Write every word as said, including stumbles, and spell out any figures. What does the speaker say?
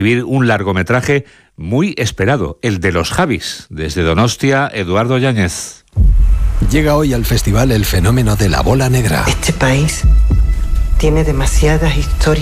vivir un largometraje muy esperado, el de los Javis. Desde Donostia, Eduardo Yáñez. Llega hoy al festival el fenómeno de la bola negra. Este país tiene demasiadas historias.